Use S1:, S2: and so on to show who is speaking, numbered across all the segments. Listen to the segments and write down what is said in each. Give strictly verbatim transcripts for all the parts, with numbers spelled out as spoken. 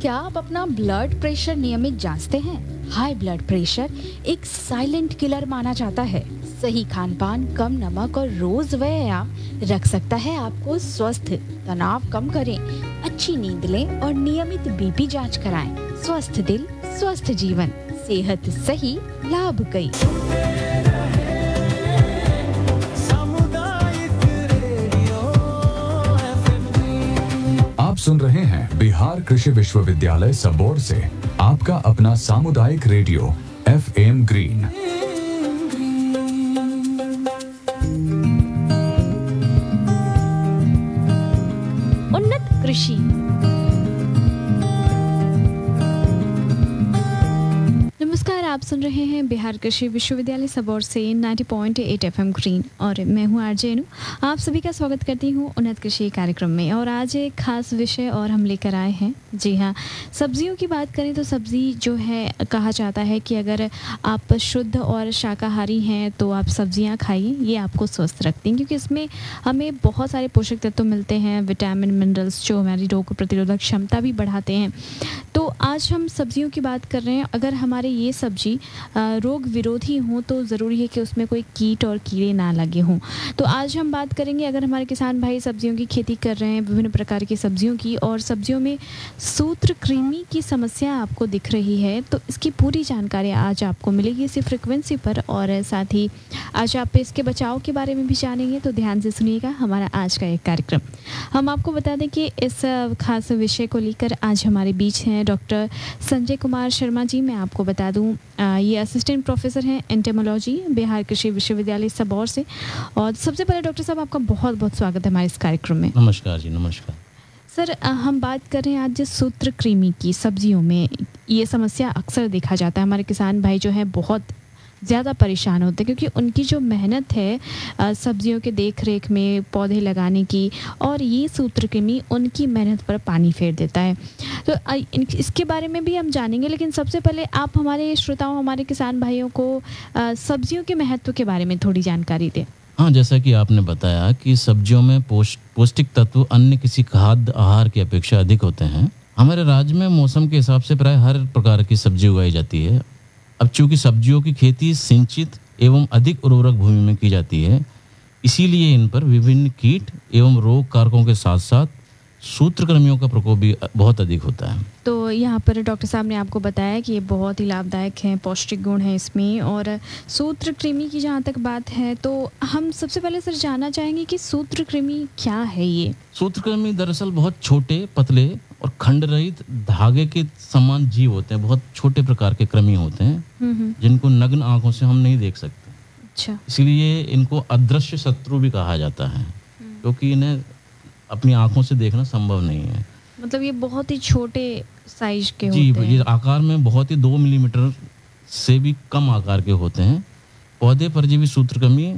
S1: क्या आप अपना ब्लड प्रेशर नियमित जांचते हैं? हाई ब्लड प्रेशर एक साइलेंट किलर माना जाता है। सही खान पान, कम नमक और रोज व्यायाम रख सकता है आपको स्वस्थ। तनाव कम करें, अच्छी नींद लें और नियमित बीपी जांच कराएं। स्वस्थ दिल, स्वस्थ जीवन, सेहत सही, लाभ कई।
S2: आप सुन रहे हैं बिहार कृषि विश्वविद्यालय सबौर से आपका अपना सामुदायिक रेडियो एफ एम ग्रीन।
S1: उन्नत कृषि।
S3: नमस्कार, आप सुन रहे हैं बिहार कृषि विश्वविद्यालय सबौर से नब्बे पॉइंट आठ एफएम ग्रीन और मैं हूं आरजे अनु। आप सभी का स्वागत करती हूं उन्नत कृषि कार्यक्रम में। और आज एक खास विषय और हम लेकर आए हैं। जी हां, सब्जियों की बात करें तो सब्जी जो है, कहा जाता है कि अगर आप शुद्ध और शाकाहारी हैं तो आप सब्जियां खाइए, ये आपको स्वस्थ रखती हैं क्योंकि इसमें हमें बहुत सारे पोषक तत्व मिलते हैं, विटामिन, मिनरल्स जो हमारी रोग प्रतिरोधक क्षमता भी बढ़ाते हैं। तो आज हम सब्जियों की बात कर रहे हैं। अगर हमारे ये सब्जी रोग विरोधी हो तो ज़रूरी है कि उसमें कोई कीट और कीड़े ना लगे हों। तो आज हम बात करेंगे, अगर हमारे किसान भाई सब्जियों की खेती कर रहे हैं, विभिन्न प्रकार की सब्जियों की, और सब्जियों में सूत्रकृमि की समस्या आपको दिख रही है, तो इसकी पूरी जानकारी आज आपको मिलेगी इसी फ्रिक्वेंसी पर। और साथ ही आज आप इसके बचाव के बारे में भी जानेंगे, तो ध्यान से सुनिएगा हमारा आज का एक कार्यक्रम। हम आपको बता दें कि इस खास विषय को लेकर आज हमारे बीच हैं डॉक्टर संजय कुमार शर्मा जी। मैं आपको बता दूं, ये असिस्टेंट प्रोफेसर हैं एंटेमोलॉजी, बिहार कृषि विश्वविद्यालय सबौर से। और सबसे पहले डॉक्टर साहब, आपका बहुत बहुत स्वागत है हमारे इस कार्यक्रम में।
S4: नमस्कार जी। नमस्कार
S3: सर, हम बात कर रहे हैं आज सूत्रकृमि की। सब्जियों में ये समस्या अक्सर देखा जाता है। हमारे किसान भाई जो है बहुत ज़्यादा परेशान होते हैं क्योंकि उनकी जो मेहनत है सब्जियों के देख रेख में, पौधे लगाने की, और ये सूत्रकृमि उनकी मेहनत पर पानी फेर देता है। तो इसके बारे में भी हम जानेंगे, लेकिन सबसे पहले आप हमारे श्रोताओं, हमारे किसान भाइयों को सब्जियों के महत्व के बारे में थोड़ी जानकारी दें।
S4: हाँ, जैसा कि आपने बताया कि सब्जियों में पौष्टिक तत्व अन्य किसी खाद्य आहार की अपेक्षा अधिक होते हैं। हमारे राज्य में मौसम के हिसाब से प्राय हर प्रकार की सब्जी उगाई जाती है। अब चूंकि सब्जियों की खेती सिंचित एवं अधिक उर्वरक भूमि में की जाती है, इसीलिए इन पर विभिन्न कीट एवं रोग कारकों के साथ साथ सूत्रकृमियों का प्रकोप भी बहुत अधिक होता है।
S3: तो यहाँ पर डॉक्टर साहब ने आपको बताया कि ये बहुत ही लाभदायक है, पौष्टिक गुण है इसमें। और सूत्रकृमि की जहाँ तक बात है, तो हम सबसे पहले सर जानना चाहेंगे कि सूत्रकृमि क्या है। ये
S4: सूत्रकृमि दरअसल बहुत छोटे, पतले और खंड रहित धागे के समान जीव होते हैं। बहुत छोटे प्रकार के कृमि होते हैं जिनको नग्न आंखों से हम नहीं देख सकते।
S3: अच्छा।
S4: इसलिए इनको अदृश्य शत्रु भी कहा जाता है क्योंकि इन्हें अपनी आंखों से देखना संभव नहीं है।
S3: मतलब ये बहुत ही छोटे साइज के
S4: जी,
S3: होते हैं।
S4: ये आकार में बहुत ही दो मिलीमीटर से भी कम आकार के होते हैं। पौधे परजीवी सूत्रकृमि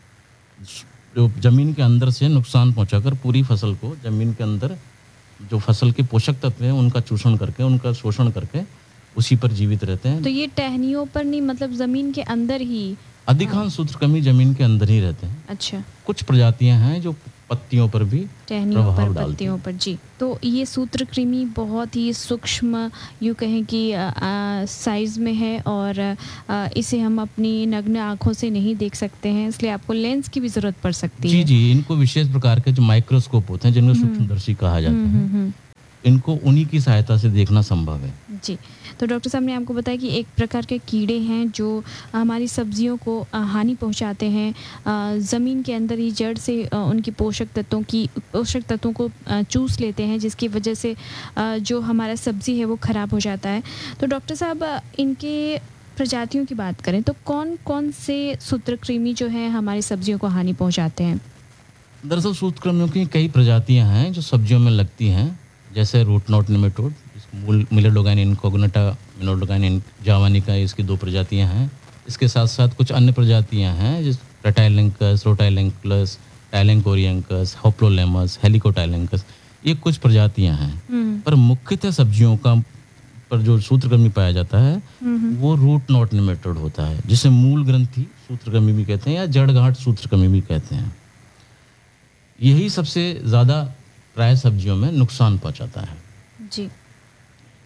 S4: जो जमीन के अंदर से नुकसान पहुंचाकर पूरी फसल को, जमीन के अंदर जो फसल के पोषक तत्व हैं उनका चूषण करके, उनका शोषण करके उसी पर जीवित रहते हैं।
S3: तो ये टहनियों पर नहीं, मतलब जमीन के अंदर ही
S4: अधिकांश सूत्रकृमि जमीन के अंदर ही रहते हैं।
S3: अच्छा।
S4: कुछ प्रजातियां हैं जो पत्तियों पर भी
S3: टहनियों पर, पत्तियों पर। जी, तो ये सूत्रकृमि बहुत ही सूक्ष्म, यूँ कहें कि साइज में है, और आ, इसे हम अपनी नग्न आंखों से नहीं देख सकते हैं, इसलिए आपको लेंस की भी जरूरत पड़ सकती
S4: जी,
S3: है।
S4: जी जी इनको विशेष प्रकार के जो माइक्रोस्कोप होते हैं, जिनको सूक्ष्मदर्शी कहा जाता है, इनको उन्हीं की सहायता से देखना संभव है।
S3: जी, तो डॉक्टर साहब ने आपको बताया कि एक प्रकार के कीड़े हैं जो हमारी सब्जियों को हानि पहुंचाते हैं। ज़मीन के अंदर ही जड़ से उनकी पोषक तत्वों की पोषक तत्वों को चूस लेते हैं, जिसकी वजह से जो हमारा सब्ज़ी है वो ख़राब हो जाता है। तो डॉक्टर साहब, इनके प्रजातियों की बात करें तो कौन कौन से सूत्रकृमि जो है हमारी सब्जियों को हानि पहुँचाते हैं?
S4: दरअसल सूत्रकृमियों की कई प्रजातियाँ हैं जो सब्जियों में लगती हैं, जैसे रूट नॉट निमेटोड, मिलेडोगाइन इनकोग्निटा, मिलेडोगाइन जावानिका, इसकी दो प्रजातियां हैं। इसके साथ साथ कुछ अन्य प्रजातियां हैं जैसे रेटाइलेंकस, रोटाइलेंकस, टाइलेंकोरियंकस, होप्लोलेमस, हेलिकोटाइलेंकस, ये कुछ प्रजातियां हैं। पर मुख्यतः सब्जियों का पर जो सूत्रकृमि पाया जाता है वो रूट नॉट निमेटोड होता है, जिसे मूल ग्रंथि सूत्रकृमि भी कहते हैं या जड़गांठ सूत्रकृमि भी कहते हैं। यही सबसे ज़्यादा प्राय सब्जियों में नुकसान पहुंचाता है।
S3: जी।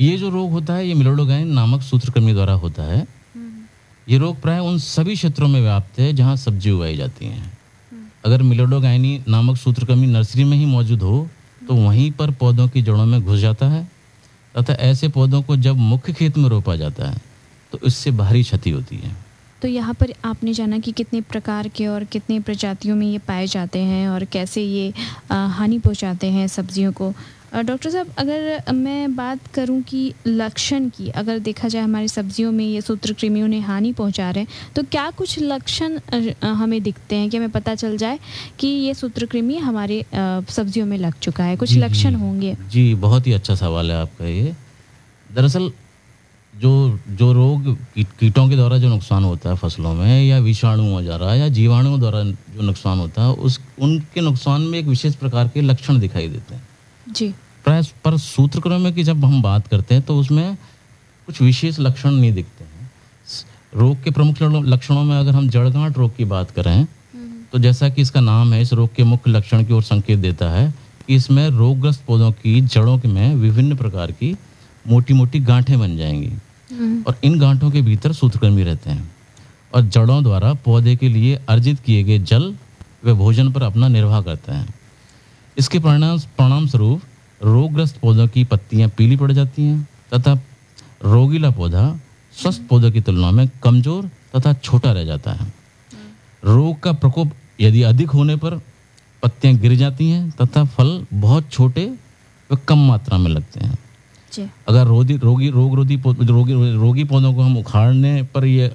S4: ये जो रोग होता है ये मिलोडोगाइन नामक सूत्रकृमि द्वारा होता है। ये रोग प्राय उन सभी क्षेत्रों में व्याप्त है जहाँ सब्जी उगाई जाती हैं। अगर मिलोडोगाइनी नामक सूत्रकृमि नर्सरी में ही मौजूद हो तो वहीं पर पौधों की जड़ों में घुस जाता है तथा ऐसे पौधों को जब मुख्य खेत में रोपा जाता है तो इससे भारी क्षति होती है।
S3: तो यहाँ पर आपने जाना कि कितने प्रकार के और कितने प्रजातियों में ये पाए जाते हैं और कैसे ये आ, हानि पहुँचाते हैं सब्जियों को। डॉक्टर साहब, अगर मैं बात करूं कि लक्षण की, अगर देखा जाए हमारी सब्जियों में ये सूत्रकृमियों ने हानि पहुंचा रहे हैं तो क्या कुछ लक्षण हमें दिखते हैं कि हमें पता चल जाए कि ये सूत्रकृमि हमारे सब्जियों में लग चुका है? कुछ लक्षण होंगे?
S4: जी, बहुत ही अच्छा सवाल है आपका ये। दरअसल जो जो रोग कीटों के द्वारा जो नुकसान होता है फसलों में, या विषाणुओं द्वारा या जीवाणुओं द्वारा जो नुकसान होता है, उस उनके नुकसान में एक विशेष प्रकार के लक्षण दिखाई देते हैं
S3: जी।
S4: प्राय पर सूत्रकृमि की जब हम बात करते हैं तो उसमें कुछ विशेष लक्षण नहीं दिखते हैं। रोग के प्रमुख लक्षणों में अगर हम जड़गांठ रोग की बात करें तो जैसा कि इसका नाम है, इस रोग के मुख्य लक्षण की ओर संकेत देता है कि इसमें रोगग्रस्त पौधों की जड़ों में विभिन्न प्रकार की मोटी मोटी गांठें बन जाएंगी और इन गांठों के भीतर सूत्रकृमि रहते हैं और जड़ों द्वारा पौधे के लिए अर्जित किए गए जल व भोजन पर अपना निर्वाह करते हैं। इसके परिणाम परिणाम स्वरूप रोगग्रस्त पौधों की पत्तियां पीली पड़ जाती हैं तथा रोगीला पौधा स्वस्थ पौधों की तुलना में कमजोर तथा छोटा रह जाता है। रोग का प्रकोप यदि अधिक होने पर पत्तियां गिर जाती हैं तथा फल बहुत छोटे व कम मात्रा में लगते हैं।
S3: जी।
S4: अगर रोगी रोगी रोग रोधी रोगी रोगी पौधों को हम उखाड़ने पर ये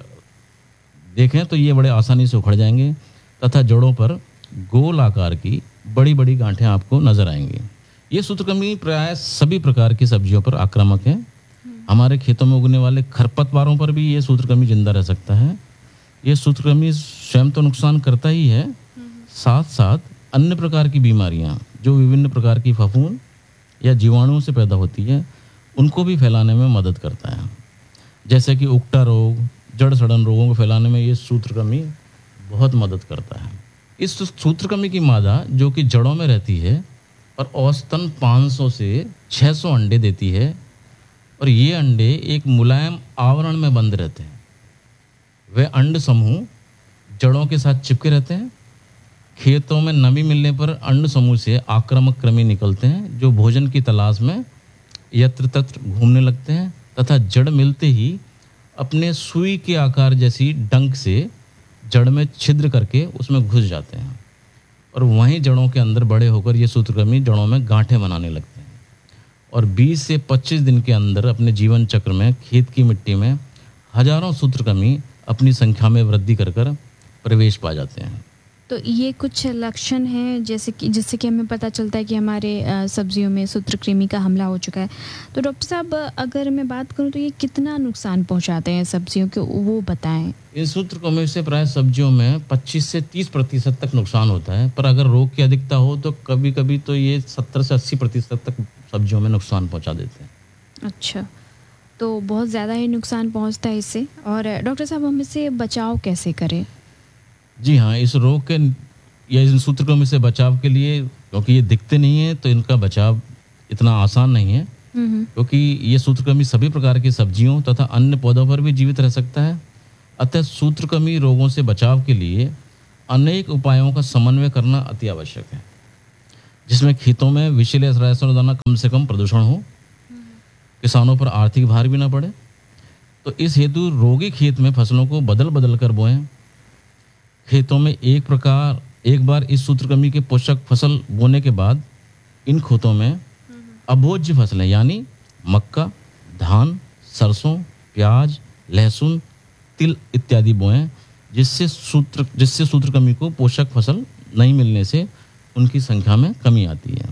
S4: देखें तो ये बड़े आसानी से उखड़ जाएंगे तथा जड़ों पर गोल आकार की बड़ी बड़ी गांठें आपको नजर आएंगी। ये सूत्रकृमि प्राय सभी प्रकार की सब्जियों पर आक्रामक है। हमारे खेतों में उगने वाले खरपतवारों पर भी ये सूत्रकृमि जिंदा रह सकता है। ये सूत्रकृमि स्वयं तो नुकसान करता ही है, साथ साथ अन्य प्रकार की बीमारियां जो विभिन्न प्रकार की फफूंद या जीवाणुओं से पैदा होती है उनको भी फैलाने में मदद करता है। जैसे कि उकटा रोग, जड़ सड़न रोगों को फैलाने में ये सूत्रकृमि बहुत मदद करता है। इस सूत्रकृमि की मादा जो कि जड़ों में रहती है और औसतन पाँच सौ से छह सौ अंडे देती है और ये अंडे एक मुलायम आवरण में बंद रहते हैं। वे अंड समूह जड़ों के साथ चिपके रहते हैं। खेतों में नमी मिलने पर अंड समूह से आक्रामक कृमि निकलते हैं जो भोजन की तलाश में यत्र तत्र घूमने लगते हैं तथा जड़ मिलते ही अपने सुई के आकार जैसी डंक से जड़ में छिद्र करके उसमें घुस जाते हैं और वहीं जड़ों के अंदर बड़े होकर ये सूत्रकृमि जड़ों में गांठें बनाने लगते हैं और बीस से पच्चीस दिन के अंदर अपने जीवन चक्र में खेत की मिट्टी में हजारों सूत्रकृमि अपनी संख्या में वृद्धि कर कर प्रवेश पा जाते हैं।
S3: तो ये कुछ लक्षण हैं जैसे कि जिससे कि हमें पता चलता है कि हमारे सब्जियों में सूत्रकृमि का हमला हो चुका है। तो डॉक्टर साहब, अगर मैं बात करूं तो ये कितना नुकसान पहुंचाते हैं सब्जियों को, वो बताएं।
S4: इन सूत्रकृमि से प्राय सब्जियों में पच्चीस से तीस प्रतिशत तक नुकसान होता है, पर अगर रोग की अधिकता हो तो कभी कभी तो ये सत्तर से अस्सी प्रतिशत तक सब्जियों में नुकसान पहुँचा देते हैं।
S3: अच्छा, तो बहुत ज़्यादा ही नुकसान पहुँचता है इससे। और डॉक्टर साहब, हम इससे बचाव कैसे करें?
S4: जी हाँ, इस रोग के या इन सूत्रकृमि से बचाव के लिए, क्योंकि ये दिखते नहीं है तो इनका बचाव इतना आसान नहीं है, क्योंकि ये सूत्रकृमि सभी प्रकार की सब्जियों तथा अन्य पौधों पर भी जीवित रह सकता है। अतः सूत्रकृमि रोगों से बचाव के लिए अनेक उपायों का समन्वय करना अति आवश्यक है, जिसमें खेतों में विषैले रसायनों द्वारा कम से कम प्रदूषण हो, किसानों पर आर्थिक भार भी ना पड़े। तो इस हेतु रोगी खेत में फसलों को बदल बदल कर बोएं। खेतों में एक प्रकार एक बार इस सूत्रकृमि के पोषक फसल बोने के बाद इन खेतों में अभोज्य फसलें यानी मक्का, धान, सरसों, प्याज, लहसुन, तिल इत्यादि बोएं, जिससे सूत्र जिससे सूत्रकृमि को पोषक फसल नहीं मिलने से उनकी संख्या में कमी आती है।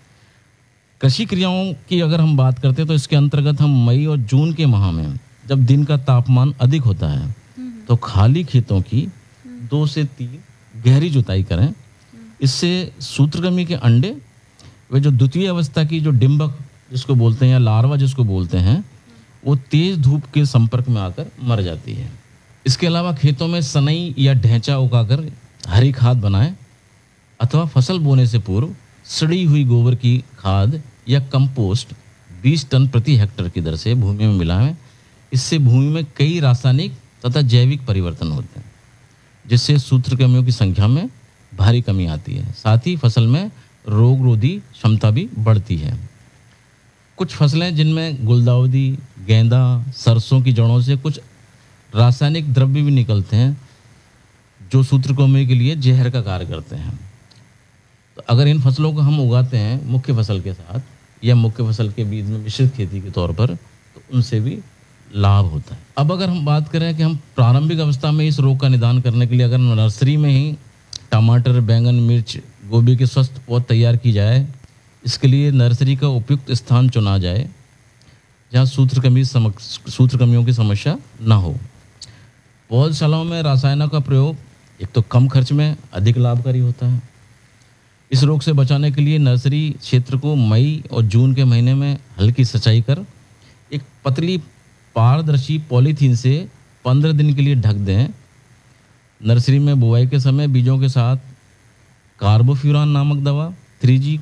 S4: कृषि क्रियाओं की अगर हम बात करते हैं तो इसके अंतर्गत हम मई और जून के माह में जब दिन का तापमान अधिक होता है तो खाली खेतों की दो से तीन गहरी जुताई करें। इससे सूत्रकृमि के अंडे वे जो द्वितीय अवस्था की जो डिंबक जिसको बोलते हैं या लार्वा जिसको बोलते हैं, वो तेज धूप के संपर्क में आकर मर जाती है। इसके अलावा खेतों में सनई या ढैंचा उगाकर हरी खाद बनाएं अथवा फसल बोने से पूर्व सड़ी हुई गोबर की खाद या कंपोस्ट बीस टन प्रति हेक्टेयर की दर से भूमि में मिलाएं। इससे भूमि में कई रासायनिक तथा जैविक परिवर्तन होते हैं, जिससे सूत्रकृमियों की संख्या में भारी कमी आती है। साथ ही फसल में रोगरोधी क्षमता भी बढ़ती है। कुछ फसलें जिनमें गुलदाउदी, गेंदा, सरसों की जड़ों से कुछ रासायनिक द्रव्य भी निकलते हैं जो सूत्रकृमियों के लिए जहर का कार्य करते हैं। तो अगर इन फसलों को हम उगाते हैं मुख्य फसल के साथ या मुख्य फसल के बीच में मिश्रित खेती के तौर पर, तो उनसे भी लाभ होता है। अब अगर हम बात करें कि हम प्रारंभिक अवस्था में इस रोग का निदान करने के लिए अगर नर्सरी में ही टमाटर, बैंगन, मिर्च, गोभी के स्वस्थ पौध तैयार की जाए, इसके लिए नर्सरी का उपयुक्त स्थान चुना जाए जहाँ सूत्रकृमि सूत्रकृमियों की समस्या ना हो। पौधशालाओं में रसायनों का प्रयोग एक तो कम खर्च में अधिक लाभकारी होता है। इस रोग से बचाने के लिए नर्सरी क्षेत्र को मई और जून के महीने में हल्की सिंचाई कर एक पतली पारदर्शी पॉलीथीन से पंद्रह दिन के लिए ढक दें। नर्सरी में बुआई के समय बीजों के साथ कार्बोफ्यूरान नामक दवा थ्री जी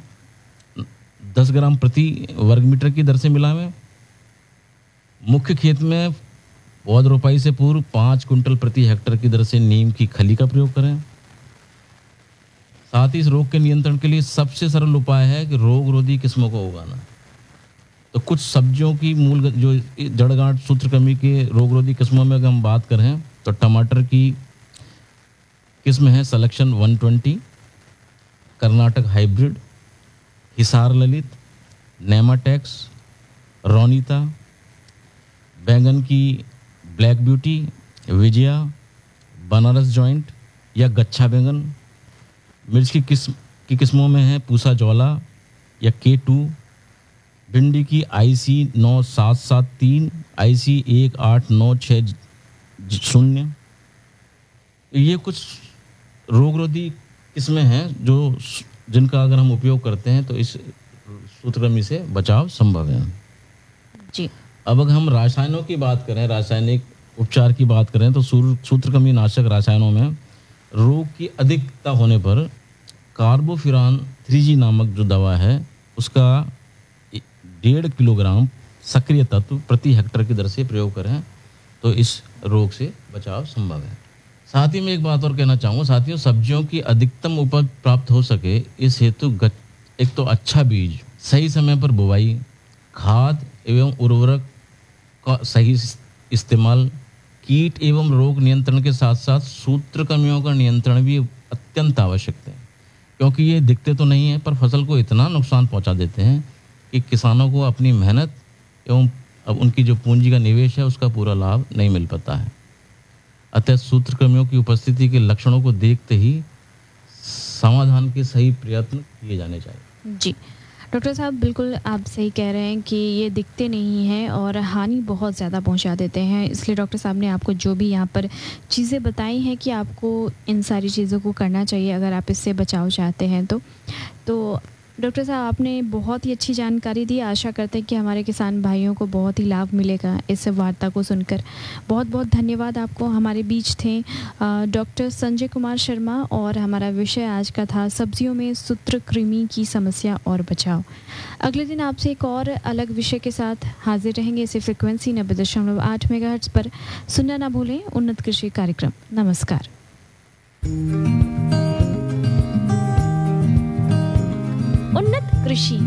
S4: दस ग्राम प्रति वर्ग मीटर की दर से मिलावें। मुख्य खेत में पौध रोपाई से पूर्व पाँच कुंटल प्रति हेक्टेयर की दर से नीम की खली का प्रयोग करें। साथ ही इस रोग के नियंत्रण के लिए सबसे सरल उपाय है कि रोगरोधी किस्मों को उगाना। तो कुछ सब्जियों की मूल जो जड़गांठ सूत्रकृमि के रोगरोधी किस्मों में अगर हम बात करें तो टमाटर की किस्म है selection one twenty, Karnataka hybrid, Hisar Lalit, नेमाटेक्स, Ronita. बैंगन की black beauty, Vijaya, Banaras joint या गच्छा बैंगन। मिर्च की किस्म की किस्मों में है पूसा ज्वाला या के टू। भिंडी की आई सी नौ सात सात तीन, आई सी एक आठ नौ छः शून्य। ये कुछ रोगरोधी किस्में हैं जो जिनका अगर हम उपयोग करते हैं तो इस सूत्रकृमि से बचाव संभव है
S3: जी।
S4: अब अगर हम रसायनों की बात करें, रासायनिक उपचार की बात करें तो सूत्रकृमि नाशक रसायनों में रोग की अधिकता होने पर कार्बोफ्यूरान थ्री जी नामक जो दवा है उसका डेढ़ किलोग्राम सक्रिय तत्व प्रति हेक्टेयर की दर से प्रयोग करें तो इस रोग से बचाव संभव है। साथ ही मैं एक बात और कहना चाहूँगा साथियों, सब्जियों की अधिकतम उपज प्राप्त हो सके इस हेतु एक तो अच्छा बीज, सही समय पर बुवाई, खाद एवं उर्वरक का सही इस्तेमाल, कीट एवं रोग नियंत्रण के साथ साथ सूत्रकृमियों का नियंत्रण भी अत्यंत आवश्यक है, क्योंकि ये दिखते तो नहीं है पर फसल को इतना नुकसान पहुंचा देते हैं कि किसानों को अपनी मेहनत एवं अब उनकी जो पूंजी का निवेश है उसका पूरा लाभ नहीं मिल पाता है। अतः सूत्रकृमियों की उपस्थिति के लक्षणों को देखते ही समाधान के सही प्रयत्न किए जाने चाहिए।
S3: जी डॉक्टर साहब, बिल्कुल आप सही कह रहे हैं कि ये दिखते नहीं हैं और हानि बहुत ज़्यादा पहुंचा देते हैं। इसलिए डॉक्टर साहब ने आपको जो भी यहाँ पर चीज़ें बताई हैं कि आपको इन सारी चीज़ों को करना चाहिए अगर आप इससे बचाव चाहते हैं तो तो डॉक्टर साहब आपने बहुत ही अच्छी जानकारी दी। आशा करते हैं कि हमारे किसान भाइयों को बहुत ही लाभ मिलेगा इस वार्ता को सुनकर। बहुत बहुत धन्यवाद आपको। हमारे बीच थे डॉक्टर संजय कुमार शर्मा और हमारा विषय आज का था सब्जियों में सूत्रकृमि की समस्या और बचाव। अगले दिन आपसे एक और अलग विषय के साथ हाजिर रहेंगे इसी फ्रिक्वेंसी नब्बे दशमलव आठ मेगाहर्ट्ज़ पर। सुनना ना भूलें उन्नत कृषि कार्यक्रम। नमस्कार। उन्नत कृषि।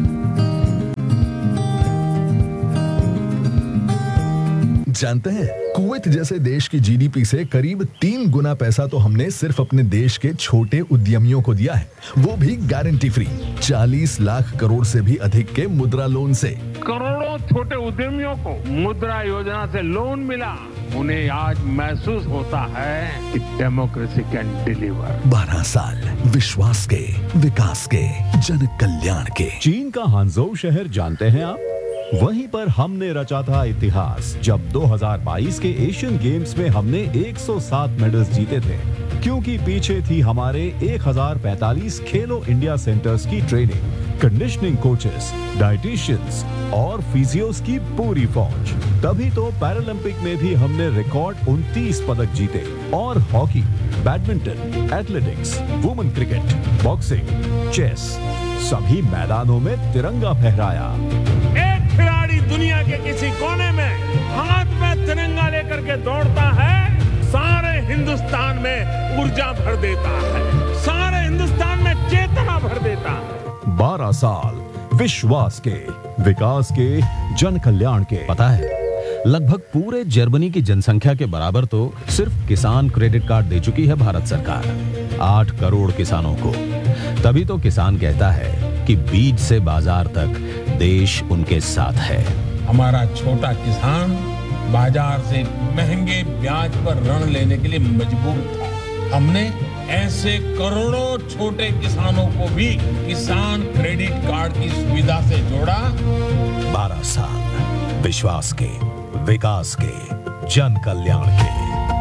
S5: जानते हैं कुवैत जैसे देश की जीडीपी से करीब तीन गुना पैसा तो हमने सिर्फ अपने देश के छोटे उद्यमियों को दिया है, वो भी गारंटी फ्री। चालीस लाख करोड़ से भी अधिक के मुद्रा लोन से।
S6: करोड़ों छोटे उद्यमियों को मुद्रा योजना से लोन मिला। उन्हें आज महसूस होता है कि डेमोक्रेसी कैन डिलीवर।
S5: बारह साल विश्वास के, विकास के, जन कल्याण के।
S7: चीन का हांगझोउ शहर जानते हैं आप? वहीं पर हमने रचा था इतिहास जब दो हज़ार बाईस के एशियन गेम्स में हमने एक सौ सात मेडल्स जीते थे, क्योंकि पीछे थी हमारे एक हज़ार पैंतालीस खेलो इंडिया सेंटर्स की ट्रेनिंग, कंडीशनिंग कोचेस, डाइटिशियंस और फिजियोस की पूरी फौज। तभी तो पैरालंपिक में भी हमने रिकॉर्ड उनतीस पदक जीते और hockey, badminton, athletics, women cricket, boxing, chess सभी मैदानों में तिरंगा फहराया।
S6: एक खिलाड़ी दुनिया के किसी कोने में हाथ में तिरंगा लेकर के दौड़ता है, सारे हिंदुस्तान में ऊर्जा भर देता है, सारे हिंदुस्तान में चेतना भर देता है।
S7: बारह साल विश्वास के, विकास के, जन कल्याण के।
S8: पता है, लगभग पूरे जर्मनी की जनसंख्या के बराबर तो सिर्फ किसान क्रेडिट कार्ड दे चुकी है भारत सरकार, आठ करोड़ किसानों को। तभी तो किसान कहता है कि बीज से बाजार तक देश उनके साथ है।
S6: हमारा छोटा किसान बाजार से महंगे ब्याज पर ऋण लेने के लिए मजबूर था। हमने ऐसे करोड़ों छोटे किसानों को भी किसान क्रेडिट कार्ड की सुविधा से जोड़ा।
S7: बारह साल विश्वास के, विकास के, जन कल्याण के।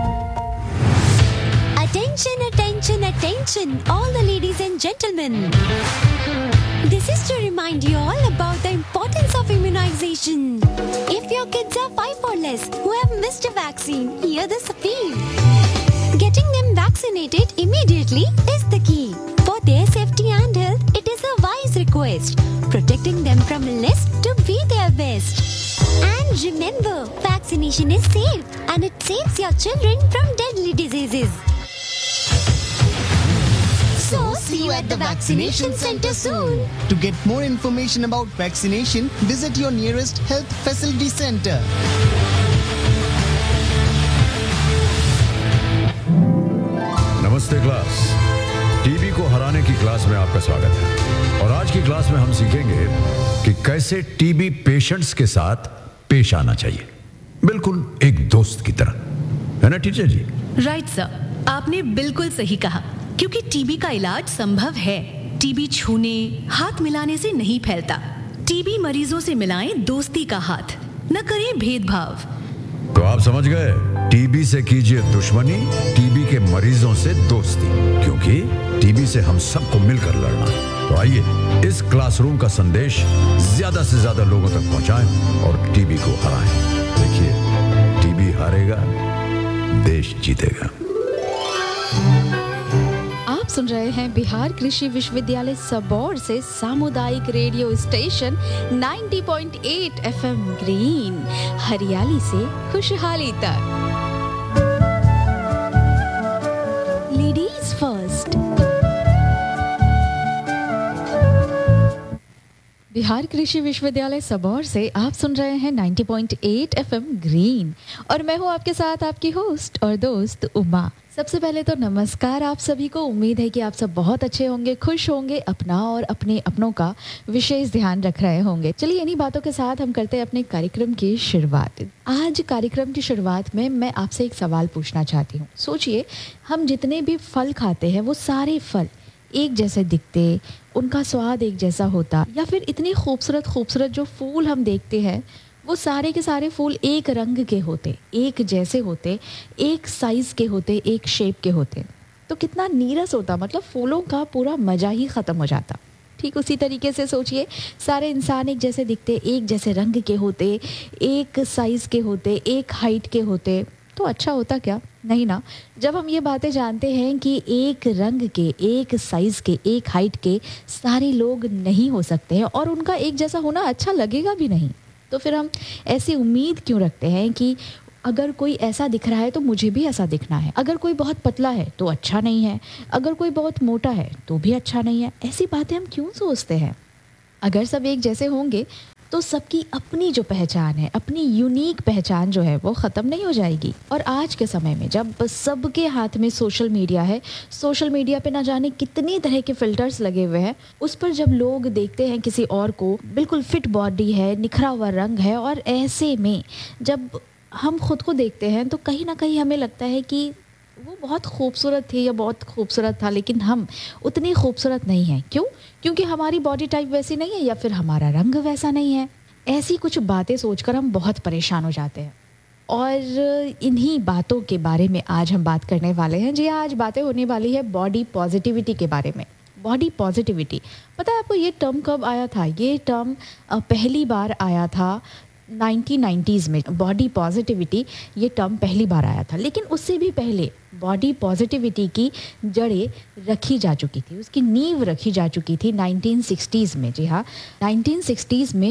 S9: Attention, attention, attention, all the ladies and gentlemen. This is to remind you all about the importance of immunization. If your kids are five or less who have missed a vaccine, hear this appeal. Getting them vaccinated immediately is the key. For their safety and health, it is a wise request. Protecting them from less to be their best. And remember, vaccination is safe and it saves your children from deadly diseases. So, see you at the vaccination center soon.
S10: To get more information about vaccination, visit your nearest health facility center.
S11: नमस्ते class, TB को हराने की class में आपका स्वागत है। और आज की क्लास में हम सीखेंगे कि कैसे टीबी पेशेंट्स के साथ पेश आना चाहिए, बिल्कुल एक दोस्त की तरह, है ना टीचर जी?
S12: राइट सर, आपने बिल्कुल सही कहा, क्योंकि टीबी का इलाज संभव है। टीबी छूने, हाथ मिलाने से नहीं फैलता। टीबी मरीजों से मिलाएं दोस्ती का हाथ, न करें भेदभाव।
S11: तो आप समझ गए, टीबी से कीजिए दुश्मनी, टीबी के मरीजों से दोस्ती, क्योंकि टीबी से हम सबको मिलकर लड़ना है। तो आइए इस क्लासरूम का संदेश ज्यादा से ज्यादा लोगों तक पहुंचाएं और टीबी को हराएं। देखिए, टीबी हारेगा, देश जीतेगा।
S1: आप सुन रहे हैं बिहार कृषि विश्वविद्यालय सबौर से सामुदायिक रेडियो स्टेशन नब्बे पॉइंट आठ एफएम ग्रीन, हरियाली से खुशहाली तक। Ladies first. बिहार कृषि विश्वविद्यालय सबौर से आप सुन रहे हैं नब्बे पॉइंट आठ एफएम ग्रीन और मैं हूं आपके साथ आपकी होस्ट और दोस्त उमा। सबसे पहले तो नमस्कार आप सभी को। उम्मीद है कि आप सब बहुत अच्छे होंगे, खुश होंगे, अपना और अपने अपनों का विशेष ध्यान रख रहे होंगे। चलिए इन्हीं बातों के साथ हम करते हैं अपने कार्यक्रम की शुरुआत। आज कार्यक्रम की शुरुआत में मैं आपसे एक सवाल पूछना चाहती हूँ। सोचिए, हम जितने भी फल खाते हैं वो सारे फल एक जैसे दिखते, उनका स्वाद एक जैसा होता, या फिर इतनी खूबसूरत खूबसूरत जो फूल हम देखते हैं वो सारे के सारे फूल एक रंग के होते, एक जैसे होते, एक साइज़ के होते, एक शेप के होते, तो कितना नीरस होता। मतलब फूलों का पूरा मज़ा ही ख़त्म हो जाता। ठीक उसी तरीके से सोचिए, सारे इंसान एक जैसे दिखते, एक जैसे रंग के होते, एक साइज़ के होते, एक हाइट के होते, तो अच्छा होता क्या? नहीं ना। जब हम ये बातें जानते हैं कि एक रंग के, एक साइज़ के, एक हाइट के सारे लोग नहीं हो सकते हैं और उनका एक जैसा होना अच्छा लगेगा भी नहीं, तो फिर हम ऐसी उम्मीद क्यों रखते हैं कि अगर कोई ऐसा दिख रहा है तो मुझे भी ऐसा दिखना है, अगर कोई बहुत पतला है तो अच्छा नहीं है, अगर कोई बहुत मोटा है तो भी अच्छा नहीं है। ऐसी बातें हम क्यों सोचते हैं? अगर सब एक जैसे होंगे तो सबकी अपनी जो पहचान है, अपनी यूनिक पहचान जो है वो ख़त्म नहीं हो जाएगी। और आज के समय में जब सबके हाथ में सोशल मीडिया है, सोशल मीडिया पे ना जाने कितनी तरह के फ़िल्टर्स लगे हुए हैं, उस पर जब लोग देखते हैं किसी और को, बिल्कुल फिट बॉडी है, निखरा हुआ रंग है, और ऐसे में जब हम खुद को देखते हैं तो कहीं ना कहीं हमें लगता है कि वो बहुत खूबसूरत थी या बहुत खूबसूरत था, लेकिन हम उतनी खूबसूरत नहीं हैं। क्यों? क्योंकि हमारी बॉडी टाइप वैसी नहीं है या फिर हमारा रंग वैसा नहीं है। ऐसी कुछ बातें सोचकर हम बहुत परेशान हो जाते हैं और इन्हीं बातों के बारे में आज हम बात करने वाले हैं। जी, आज बातें होने वाली है बॉडी पॉजिटिविटी के बारे में। बॉडी पॉजिटिविटी, पता है आपको ये टर्म कब आया था? ये टर्म पहली बार आया था नाइनटीन नाइंटीज़ में। बॉडी पॉजिटिविटी ये टर्म पहली बार आया था, लेकिन उससे भी पहले बॉडी पॉजिटिविटी की जड़ें रखी जा चुकी थी, उसकी नींव रखी जा चुकी थी नाइनटीन सिक्सटीज़ में। जी हाँ, नाइनटीन सिक्सटीज़ में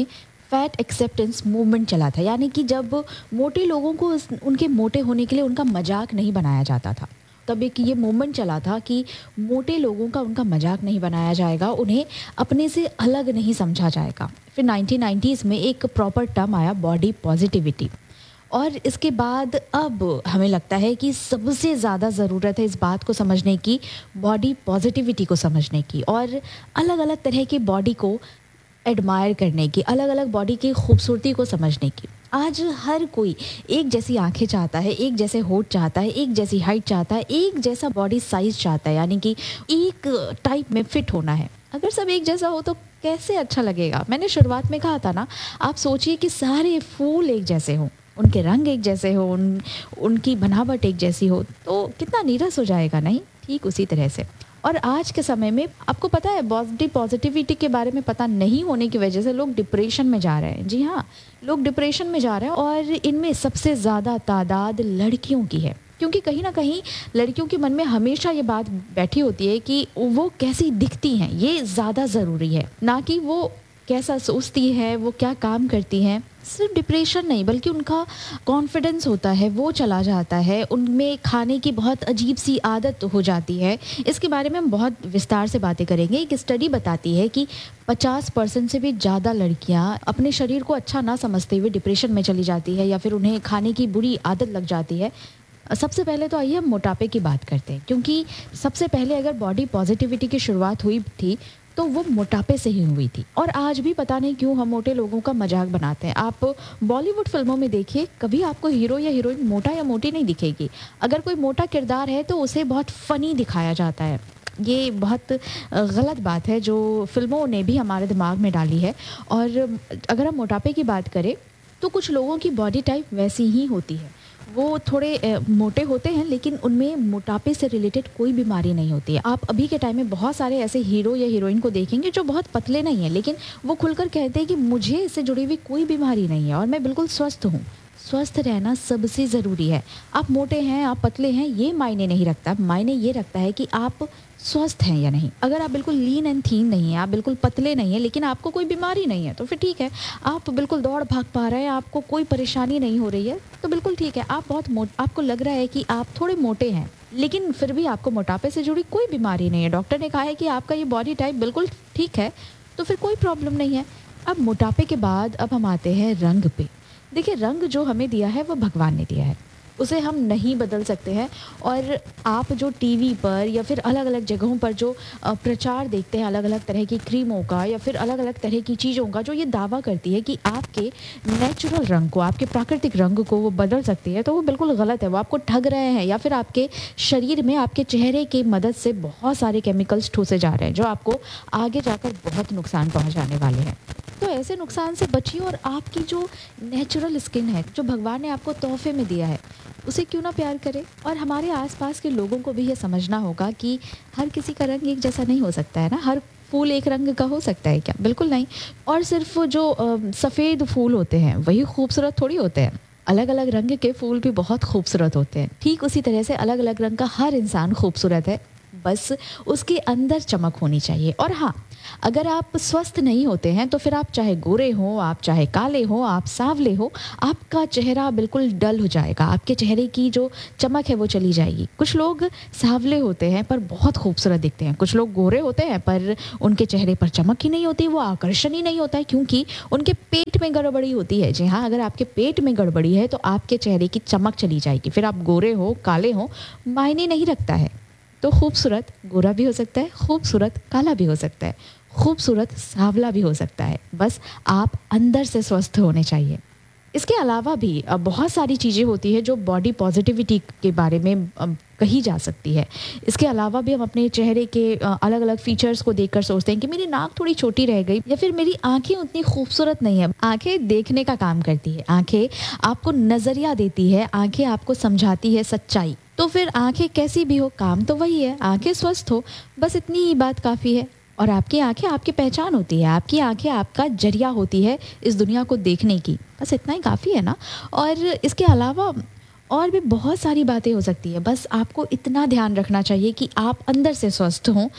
S1: फैट एक्सेप्टेंस मूवमेंट चला था, यानी कि जब मोटे लोगों को उनके मोटे होने के लिए उनका मजाक नहीं बनाया जाता था, तब एक ये मूवमेंट चला था कि मोटे लोगों का उनका मजाक नहीं बनाया जाएगा, उन्हें अपने से अलग नहीं समझा जाएगा। फिर नाइनटीन नाइंटीज़ में एक प्रॉपर टर्म आया बॉडी पॉजिटिविटी, और इसके बाद अब हमें लगता है कि सबसे ज़्यादा ज़रूरत है इस बात को समझने की, बॉडी पॉजिटिविटी को समझने की, और अलग अलग तरह की बॉडी को एडमायर करने की, अलग अलग बॉडी की खूबसूरती को समझने की। आज हर कोई एक जैसी आंखें चाहता है, एक जैसे होठ चाहता है, एक जैसी हाइट चाहता है, एक जैसा बॉडी साइज चाहता है, यानी कि एक टाइप में फिट होना है। अगर सब एक जैसा हो तो कैसे अच्छा लगेगा। मैंने शुरुआत में कहा था ना, आप सोचिए कि सारे फूल एक जैसे हों, उनके रंग एक जैसे हो, उन उनकी बनावट एक जैसी हो, तो कितना नीरस हो जाएगा, नहीं? ठीक उसी तरह से। और आज के समय में आपको पता है, बॉडी पॉजिटिविटी के बारे में पता नहीं होने की वजह से लोग डिप्रेशन में जा रहे हैं। जी हाँ, लोग डिप्रेशन में जा रहे हैं, और इनमें सबसे ज़्यादा तादाद लड़कियों की है, क्योंकि कहीं ना कहीं लड़कियों के मन में हमेशा ये बात बैठी होती है कि वो कैसी दिखती हैं, ये ज़्यादा ज़रूरी है, ना कि वो कैसा सोचती है, वो क्या काम करती हैं। सिर्फ डिप्रेशन नहीं, बल्कि उनका कॉन्फिडेंस होता है वो चला जाता है, उनमें खाने की बहुत अजीब सी आदत हो जाती है। इसके बारे में हम बहुत विस्तार से बातें करेंगे। एक स्टडी बताती है कि पचास परसेंट से भी ज़्यादा लड़कियां अपने शरीर को अच्छा ना समझते हुए डिप्रेशन में चली जाती है, या फिर उन्हें खाने की बुरी आदत लग जाती है। सबसे पहले तो आइए हम मोटापे की बात करते हैं, क्योंकि सबसे पहले अगर बॉडी पॉजिटिविटी की शुरुआत हुई थी तो वो मोटापे से ही हुई थी। और आज भी पता नहीं क्यों हम मोटे लोगों का मजाक बनाते हैं। आप बॉलीवुड फिल्मों में देखिए, कभी आपको हीरो या हीरोइन मोटा या मोटी नहीं दिखेगी। अगर कोई मोटा किरदार है तो उसे बहुत फनी दिखाया जाता है। ये बहुत गलत बात है जो फिल्मों ने भी हमारे दिमाग में डाली है। और अगर हम मोटापे की बात करें तो कुछ लोगों की बॉडी टाइप वैसी ही होती है, वो थोड़े ए, मोटे होते हैं, लेकिन उनमें मोटापे से रिलेटेड कोई बीमारी नहीं होती है। आप अभी के टाइम में बहुत सारे ऐसे हीरो या हीरोइन को देखेंगे जो बहुत पतले नहीं हैं, लेकिन वो खुलकर कहते हैं कि मुझे इससे जुड़ी हुई कोई बीमारी नहीं है और मैं बिल्कुल स्वस्थ हूँ। स्वस्थ रहना सबसे ज़रूरी है। आप मोटे हैं, आप पतले हैं, ये मायने नहीं रखता। मायने ये रखता है कि आप स्वस्थ हैं या नहीं। अगर आप बिल्कुल लीन एंड थीन नहीं हैं, आप बिल्कुल पतले नहीं हैं, लेकिन आपको कोई बीमारी नहीं है, तो फिर ठीक है। आप बिल्कुल दौड़ भाग पा रहे हैं, आपको कोई परेशानी नहीं हो रही है, तो बिल्कुल ठीक है। आप बहुत मोट आपको लग रहा है कि आप थोड़े मोटे हैं, लेकिन फिर भी आपको मोटापे से जुड़ी कोई बीमारी नहीं है। डॉक्टर ने कहा है कि आपका ये बॉडी टाइप बिल्कुल ठीक है, तो फिर कोई प्रॉब्लम नहीं है। अब मोटापे के बाद अब हम आते हैं रंग पे। देखिए, रंग जो हमें दिया है वो भगवान ने दिया है, उसे हम नहीं बदल सकते हैं। और आप जो टीवी पर या फिर अलग अलग जगहों पर जो प्रचार देखते हैं अलग अलग तरह की क्रीमों का या फिर अलग अलग तरह की चीज़ों का, जो ये दावा करती है कि आपके नेचुरल रंग को, आपके प्राकृतिक रंग को वो बदल सकती है, तो वो बिल्कुल गलत है। वो आपको ठग रहे हैं, या फिर आपके शरीर में, आपके चेहरे की मदद से बहुत सारे केमिकल्स ठूसे जा रहे हैं जो आपको आगे जाकर बहुत नुकसान पहुँचाने वाले हैं। तो ऐसे नुकसान से बचिए और आपकी जो नेचुरल स्किन है, जो भगवान ने आपको तोहफे में दिया है, उसे क्यों ना प्यार करें। और हमारे आसपास के लोगों को भी ये समझना होगा कि हर किसी का रंग एक जैसा नहीं हो सकता है ना। हर फूल एक रंग का हो सकता है क्या? बिल्कुल नहीं। और सिर्फ जो सफ़ेद फूल होते हैं वही खूबसूरत थोड़ी होते हैं। अलग अलग रंग के फूल भी बहुत खूबसूरत होते हैं। ठीक उसी तरह से अलग अलग रंग का हर इंसान खूबसूरत है, बस उसके अंदर चमक होनी चाहिए। और हाँ, अगर आप स्वस्थ नहीं होते हैं तो फिर आप चाहे गोरे हो, आप चाहे काले हो, आप सांवले हो, आपका चेहरा बिल्कुल डल हो जाएगा। आपके चेहरे की जो चमक है वो चली जाएगी। कुछ लोग सांवले होते हैं पर बहुत खूबसूरत दिखते हैं, कुछ लोग गोरे होते हैं पर उनके चेहरे पर चमक ही नहीं होती, वो आकर्षण ही नहीं होता है, क्योंकि उनके पेट में गड़बड़ी होती है। जी हाँ, अगर आपके पेट में गड़बड़ी है तो आपके चेहरे की चमक चली जाएगी। फिर आप गोरे हो, काले हो, मायने नहीं रखता है। तो खूबसूरत गोरा भी हो सकता है, खूबसूरत काला भी हो सकता है, खूबसूरत सांवला भी हो सकता है। बस आप अंदर से स्वस्थ होने चाहिए। इसके अलावा भी बहुत सारी चीज़ें होती है जो बॉडी पॉजिटिविटी के बारे में कही जा सकती है। इसके अलावा भी हम अपने चेहरे के अलग अलग फीचर्स को देखकर सोचते हैं कि मेरी नाक थोड़ी छोटी रह गई, या फिर मेरी आंखें उतनी खूबसूरत नहीं है। आंखें देखने का काम करती है, आंखें आपको नज़रिया देती है, आंखें आपको समझाती है सच्चाई। तो फिर आंखें कैसी भी हो, काम तो वही है, आंखें स्वस्थ हो, बस इतनी ही बात काफ़ी है। और आपकी आंखें आपकी पहचान होती है, आपकी आंखें आपका जरिया होती है इस दुनिया को देखने की, बस इतना ही काफ़ी है ना। और इसके अलावा और भी बहुत सारी बातें हो सकती है, बस आपको इतना ध्यान रखना चाहिए कि आप अंदर से स्वस्थ हों, तो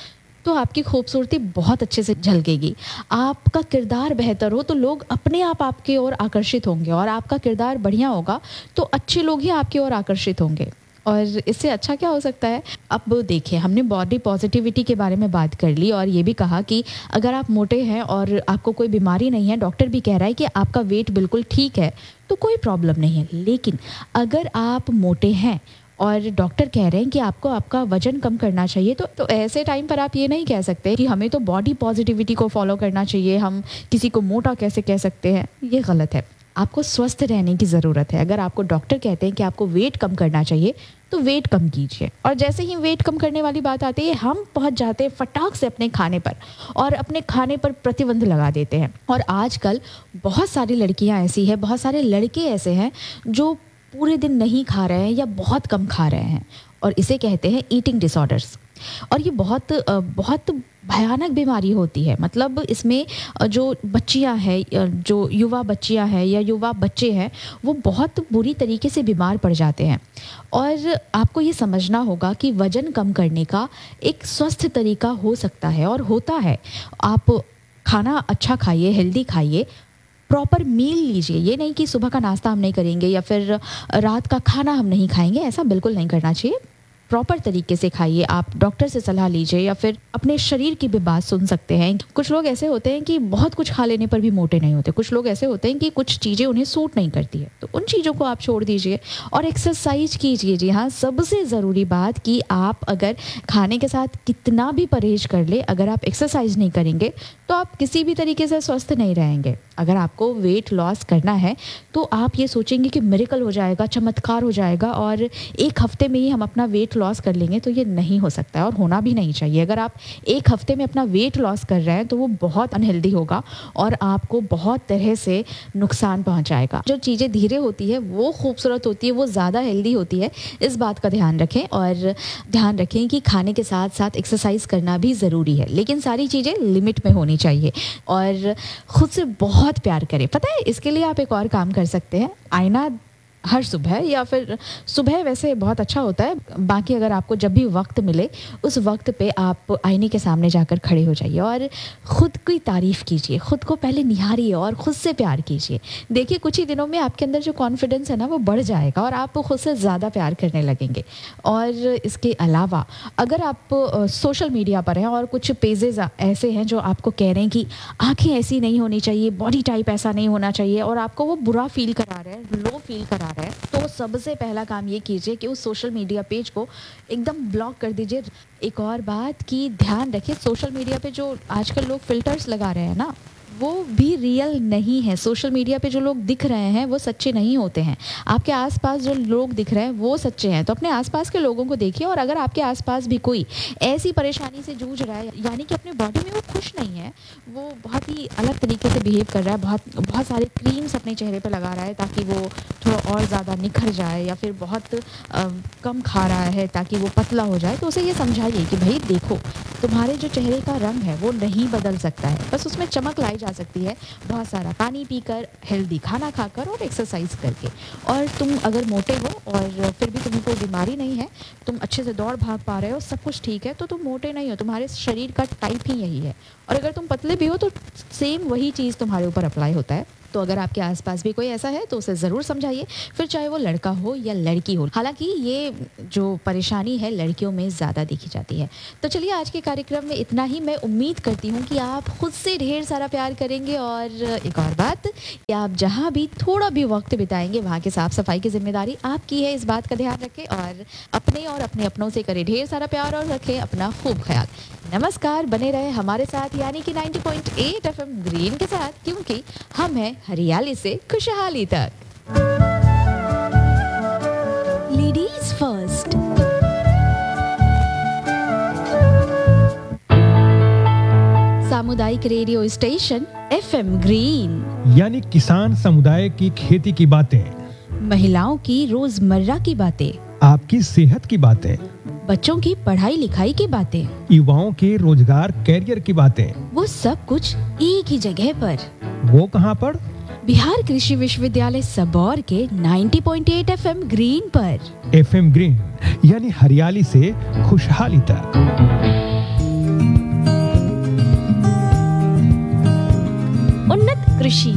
S1: तो आपकी खूबसूरती बहुत अच्छे से झलकेगी। आपका किरदार बेहतर हो तो लोग अपने आप आपकी ओर आकर्षित होंगे, और आपका किरदार बढ़िया होगा तो अच्छे लोग ही आपकी ओर आकर्षित होंगे। और इससे अच्छा क्या हो सकता है। अब देखिए, हमने बॉडी पॉजिटिविटी के बारे में बात कर ली और ये भी कहा कि अगर आप मोटे हैं और आपको कोई बीमारी नहीं है, डॉक्टर भी कह रहा है कि आपका वेट बिल्कुल ठीक है, तो कोई प्रॉब्लम नहीं है। लेकिन अगर आप मोटे हैं और डॉक्टर कह रहे हैं कि आपको आपका वजन कम करना चाहिए, तो तो ऐसे टाइम पर आप ये नहीं कह सकते कि हमें तो बॉडी पॉजिटिविटी को फॉलो करना चाहिए, हम किसी को मोटा कैसे कह सकते हैं। ये गलत है। आपको स्वस्थ रहने की ज़रूरत है। अगर आपको डॉक्टर कहते हैं कि आपको वेट कम करना चाहिए तो वेट कम कीजिए। और जैसे ही वेट कम करने वाली बात आती है, हम पहुंच जाते हैं फटाक से अपने खाने पर और अपने खाने पर प्रतिबंध लगा देते हैं। और आजकल बहुत सारी लड़कियां ऐसी हैं, बहुत सारे लड़के ऐसे हैं जो पूरे दिन नहीं खा रहे हैं या बहुत कम खा रहे हैं, और इसे कहते हैं ईटिंग डिसऑर्डर्स। और ये बहुत बहुत भयानक बीमारी होती है। मतलब इसमें जो बच्चियां हैं, जो युवा बच्चियां हैं या युवा बच्चे हैं, वो बहुत बुरी तरीके से बीमार पड़ जाते हैं। और आपको ये समझना होगा कि वज़न कम करने का एक स्वस्थ तरीका हो सकता है और होता है। आप खाना अच्छा खाइए, हेल्दी खाइए, प्रॉपर मील लीजिए। ये नहीं कि सुबह का नाश्ता हम नहीं करेंगे या फिर रात का खाना हम नहीं खाएंगे, ऐसा बिल्कुल नहीं करना चाहिए। प्रॉपर तरीके से खाइए। आप डॉक्टर से सलाह लीजिए या फिर अपने शरीर की भी बात सुन सकते हैं। कुछ लोग ऐसे होते हैं कि बहुत कुछ खा लेने पर भी मोटे नहीं होते। कुछ लोग ऐसे होते हैं कि कुछ चीज़ें उन्हें सूट नहीं करती है, तो उन चीज़ों को आप छोड़ दीजिए और एक्सरसाइज कीजिए। जी हाँ, सबसे ज़रूरी बात कि आप अगर खाने के साथ कितना भी परहेज कर ले, अगर आप एक्सरसाइज नहीं करेंगे तो आप किसी भी तरीके से स्वस्थ नहीं रहेंगे। अगर आपको वेट लॉस करना है तो आप ये सोचेंगे कि मिरेकल हो जाएगा, चमत्कार हो जाएगा और एक हफ्ते में ही हम अपना वेट लॉस कर लेंगे, तो ये नहीं हो सकता है और होना भी नहीं चाहिए। अगर आप एक हफ्ते में अपना वेट लॉस कर रहे हैं तो वो बहुत अनहेल्दी होगा और आपको बहुत तरह से नुकसान पहुंचाएगा। जो चीज़ें धीरे होती है वो खूबसूरत होती है, वो ज़्यादा हेल्दी होती है। इस बात का ध्यान रखें और ध्यान रखें कि खाने के साथ साथ एक्सरसाइज करना भी ज़रूरी है, लेकिन सारी चीज़ें लिमिट में होनी चाहिए। और ख़ुद से बहुत प्यार करें। पता है, इसके लिए आप एक और काम कर सकते हैं। आईना हर सुबह या फिर सुबह वैसे बहुत अच्छा होता है, बाकी अगर आपको जब भी वक्त मिले उस वक्त पे आप आईने के सामने जाकर खड़े हो जाइए और ख़ुद की तारीफ़ कीजिए, ख़ुद को पहले निहारिए और ख़ुद से प्यार कीजिए। देखिए, कुछ ही दिनों में आपके अंदर जो कॉन्फिडेंस है ना वो बढ़ जाएगा और आप ख़ुद से ज़्यादा प्यार करने लगेंगे। और इसके अलावा अगर आप सोशल मीडिया पर हैं और कुछ पेजेस ऐसे हैं जो आपको कह रहे हैं कि आँखें ऐसी नहीं होनी चाहिए, बॉडी टाइप ऐसा नहीं होना चाहिए, और आपको वो बुरा फील करा रहे हैं, लो फील करा रहे हैं, तो सबसे पहला काम ये कीजिए कि उस सोशल मीडिया पेज को एकदम ब्लॉक कर दीजिए। एक और बात की ध्यान रखिए, सोशल मीडिया पे जो आजकल लोग फिल्टर्स लगा रहे हैं ना, वो भी रियल नहीं है। सोशल मीडिया पे जो लोग दिख रहे हैं वो सच्चे नहीं होते हैं। आपके आसपास जो लोग दिख रहे हैं वो सच्चे हैं। तो अपने आसपास के लोगों को देखिए, और अगर आपके आसपास भी कोई ऐसी परेशानी से जूझ रहा है, यानी कि अपने बॉडी में वो खुश नहीं है, वो बहुत ही अलग तरीके से बिहेव कर रहा है, बहुत बहुत सारे क्रीम्स अपने चेहरे पर लगा रहा है ताकि वो थोड़ा और ज़्यादा निखर जाए, या फिर बहुत आ, कम खा रहा है ताकि वो पतला हो जाए, तो उसे ये समझाइए कि भाई देखो, तुम्हारे जो चेहरे का रंग है वो नहीं बदल सकता है, बस उसमें चमक लाई जा सकती है बहुत सारा पानी पीकर, हेल्दी खाना खाकर और एक्सरसाइज करके। और तुम अगर मोटे हो और फिर भी तुम्हें कोई बीमारी नहीं है, तुम अच्छे से दौड़ भाग पा रहे हो, सब कुछ ठीक है, तो तुम मोटे नहीं हो, तुम्हारे शरीर का टाइप ही यही है। और अगर तुम पतले भी हो तो सेम वही चीज़ तुम्हारे ऊपर अप्लाई होता है। तो अगर आपके आसपास भी कोई ऐसा है तो उसे ज़रूर समझाइए, फिर चाहे वो लड़का हो या लड़की हो। हालांकि ये जो परेशानी है लड़कियों में ज़्यादा देखी जाती है। तो चलिए, आज के कार्यक्रम में इतना ही। मैं उम्मीद करती हूँ कि आप खुद से ढेर सारा प्यार करेंगे, और एक और बात कि आप जहाँ भी थोड़ा भी वक्त बिताएंगे वहाँ की साफ़ सफाई की जिम्मेदारी आपकी है। इस बात का ध्यान रखें और अपने और अपने अपनों से करें ढेर सारा प्यार और रखें अपना खूब ख्याल। नमस्कार, बने रहे हमारे साथ, यानी कि ninety point eight FM green के साथ, क्योंकि हम हैं हरियाली से खुशहाली तक।
S9: Ladies first.
S1: सामुदायिक रेडियो स्टेशन एफएम ग्रीन,
S13: यानी किसान समुदाय की खेती की बातें,
S1: महिलाओं की रोजमर्रा की बातें,
S13: आपकी सेहत की बातें,
S1: बच्चों की पढ़ाई लिखाई की बातें,
S13: युवाओं के रोजगार कैरियर की बातें,
S1: वो सब कुछ एक ही जगह पर।
S13: वो कहाँ पर?
S1: बिहार कृषि विश्वविद्यालय सबौर के ninety point eight FM green पर।
S13: एफएम ग्रीन, यानी हरियाली से खुशहाली तक।
S3: कृषि।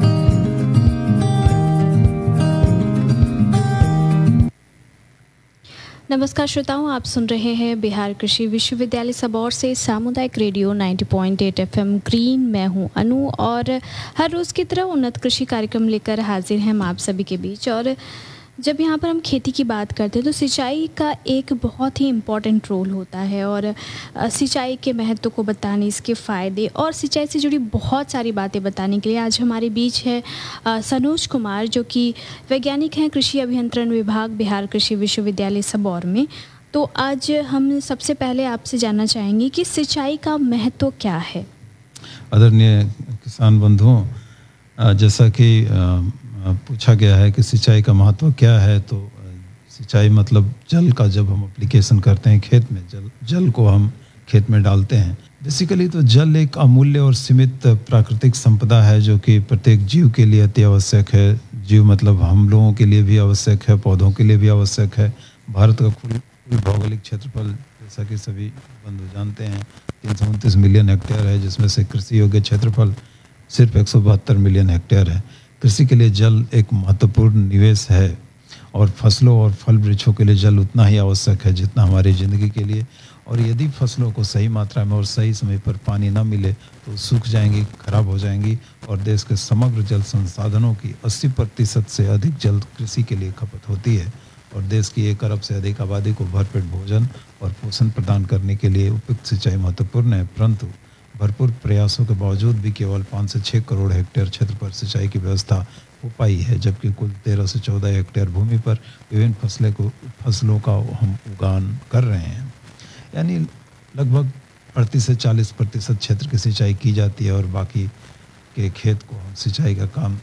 S3: नमस्कार श्रोताओं, आप सुन रहे हैं बिहार कृषि विश्वविद्यालय सबौर से सामुदायिक रेडियो नब्बे पॉइंट आठ एफएम ग्रीन। मैं हूं अनु और हर रोज़ की तरह उन्नत कृषि कार्यक्रम लेकर हाजिर हैं हम आप सभी के बीच। और जब यहाँ पर हम खेती की बात करते हैं तो सिंचाई का एक बहुत ही इम्पॉर्टेंट रोल होता है और सिंचाई के महत्व को बताने, इसके फ़ायदे और सिंचाई से जुड़ी बहुत सारी बातें बताने के लिए आज हमारे बीच है सनोज कुमार, जो कि वैज्ञानिक हैं कृषि अभियंत्रण विभाग बिहार कृषि विश्वविद्यालय सबौर में। तो आज हम सबसे पहले आपसे जानना चाहेंगे कि सिंचाई का महत्व क्या है।
S14: आदरणीय किसान बंधुओं, जैसा कि पूछा गया है कि सिंचाई का महत्व क्या है, तो सिंचाई मतलब जल का, जब हम एप्लीकेशन करते हैं खेत में, जल जल को हम खेत में डालते हैं। बेसिकली तो जल एक अमूल्य और सीमित प्राकृतिक संपदा है जो कि प्रत्येक जीव के लिए अति आवश्यक है। जीव मतलब हम लोगों के लिए भी आवश्यक है, पौधों के लिए भी आवश्यक है। भारत का कुल भौगोलिक क्षेत्रफल, जैसा कि सभी बंधु जानते हैं, तीन सौ उनतीस मिलियन हेक्टेयर है, जिसमें से कृषि योग्य क्षेत्रफल सिर्फ एक सौ बहत्तर मिलियन हेक्टेयर है। कृषि के लिए जल एक महत्वपूर्ण निवेश है और फसलों और फल वृक्षों के लिए जल उतना ही आवश्यक है जितना हमारी ज़िंदगी के लिए। और यदि फसलों को सही मात्रा में और सही समय पर पानी न मिले तो सूख जाएंगी, खराब हो जाएंगी और देश के समग्र जल संसाधनों की अस्सी प्रतिशत से अधिक जल कृषि के लिए खपत होती है। और देश की एक अरब से अधिक आबादी को भरपेट भोजन और पोषण प्रदान करने के लिए उपयुक्त सिंचाई महत्वपूर्ण है। परंतु भरपूर प्रयासों के बावजूद भी केवल पाँच से छः करोड़ हेक्टेयर क्षेत्र पर सिंचाई की व्यवस्था हो पाई है, जबकि कुल तेरह से चौदह हेक्टेयर भूमि पर विभिन्न फसलें को फसलों का हम उगान कर रहे हैं। यानी लगभग अड़तीस से चालीस प्रतिशत क्षेत्र की सिंचाई की जाती है और बाकी के खेत को हम सिंचाई का काम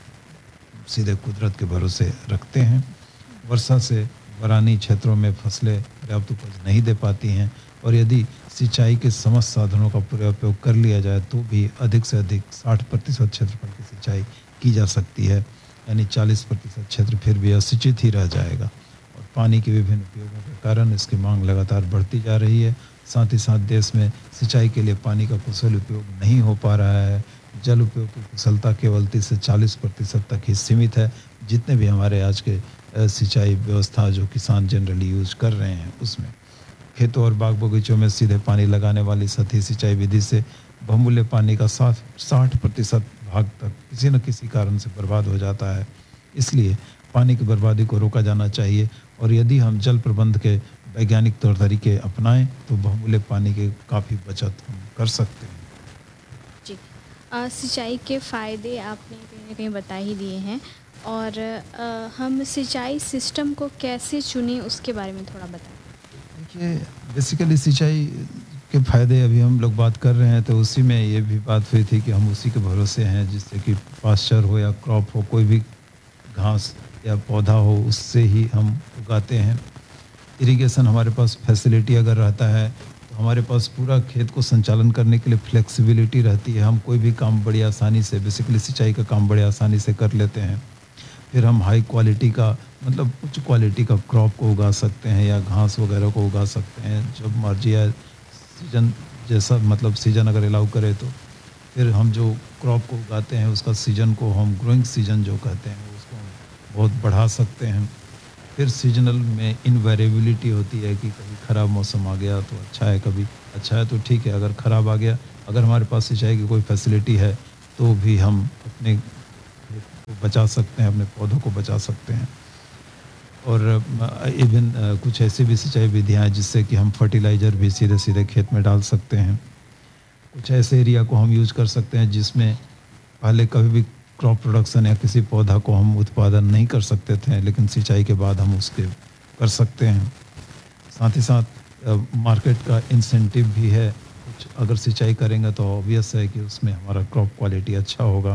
S14: सीधे कुदरत के भरोसे रखते हैं। वर्षा से बरानी क्षेत्रों में फसलें पर्याप्त उपज नहीं दे पाती हैं और यदि सिंचाई के समस्त साधनों का पूरा उपयोग कर लिया जाए तो भी अधिक से अधिक साठ प्रतिशत क्षेत्रफल की सिंचाई की जा सकती है। यानी चालीस प्रतिशत क्षेत्र फिर भी असिंचित ही रह जाएगा और पानी के विभिन्न उपयोगों के कारण इसकी मांग लगातार बढ़ती जा रही है। साथ ही साथ देश में सिंचाई के लिए पानी का कुशल उपयोग नहीं हो पा रहा है। जल उपयोग की कुशलता केवल तीस से चालीस प्रतिशत तक ही सीमित है। जितने भी हमारे आज के सिंचाई व्यवस्था जो किसान जनरली यूज कर रहे हैं, उसमें खेतों और बाग बगीचों में सीधे पानी लगाने वाली सतही सिंचाई विधि से बहुमूल्य पानी का साठ साठ प्रतिशत भाग तक किसी न किसी कारण से बर्बाद हो जाता है। इसलिए पानी की बर्बादी को रोका जाना चाहिए और यदि हम जल प्रबंध के वैज्ञानिक तौर तरीके अपनाएं तो बहुमूल्य पानी की काफ़ी बचत हम कर सकते हैं।
S3: जी, सिंचाई के फ़ायदे आपने कहीं न कहीं बता ही दिए हैं और आ, हम सिंचाई सिस्टम को कैसे चुनें उसके बारे में थोड़ा बताएं।
S14: देखिए, बेसिकली सिंचाई के फ़ायदे अभी हम लोग बात कर रहे हैं तो उसी में ये भी बात हुई थी कि हम उसी के भरोसे हैं, जिससे कि पास्चर हो या क्रॉप हो, कोई भी घास या पौधा हो, उससे ही हम उगाते हैं। इरिगेशन हमारे पास फैसिलिटी अगर रहता है तो हमारे पास पूरा खेत को संचालन करने के लिए फ्लेक्सिबिलिटी रहती है। हम कोई भी काम बड़ी आसानी से, बेसिकली सिंचाई का काम बड़ी आसानी से कर लेते हैं। फिर हम हाई क्वालिटी का, मतलब उच्च क्वालिटी का क्रॉप को उगा सकते हैं या घास वगैरह को उगा सकते हैं जब मर्जी है, सीजन जैसा, मतलब सीजन अगर अलाउ करे तो। फिर हम जो क्रॉप को उगाते हैं उसका सीजन को हम ग्रोइंग सीजन जो कहते हैं उसको हम बहुत बढ़ा सकते हैं। फिर सीजनल में इनवेरिएबिलिटी होती है कि कभी ख़राब मौसम आ गया तो अच्छा है, कभी अच्छा है तो ठीक है, अगर ख़राब आ गया, अगर हमारे पास सिंचाई की कोई फैसिलिटी है तो भी हम अपने को बचा सकते हैं, अपने पौधों को बचा सकते हैं। और इवन कुछ ऐसी भी सिंचाई विधियाँ हैं जिससे कि हम फर्टिलाइज़र भी सीधे सीधे खेत में डाल सकते हैं। कुछ ऐसे एरिया को हम यूज़ कर सकते हैं जिसमें पहले कभी भी क्रॉप प्रोडक्शन या किसी पौधा को हम उत्पादन नहीं कर सकते थे, लेकिन सिंचाई के बाद हम उसके कर सकते हैं। साथ ही साथ मार्केट का इंसेंटिव भी है। कुछ अगर सिंचाई करेंगे तो ऑब्वियस है कि उसमें हमारा क्रॉप क्वालिटी अच्छा होगा।